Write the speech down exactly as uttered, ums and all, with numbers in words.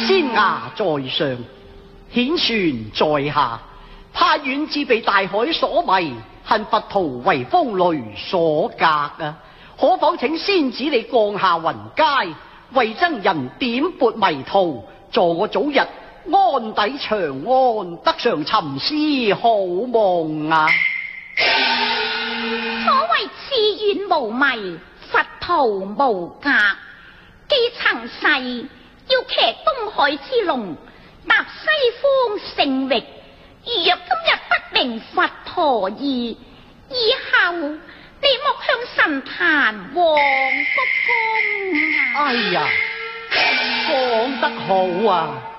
仙崖在上，顯船在下，怕遠志被大海所迷，恨佛徒為風雷所隔啊！可否請仙子你降下雲階，為僧人點撥迷途，助我早日安抵長安，得償尋思好夢啊！ 所謂寺院無迷，佛徒無隔，既曾誓要騎東海之龍，踏西方聖域。如若今日不明佛陀意，以後你莫向神壇王鞠躬啊！ 哎呀，講得好啊！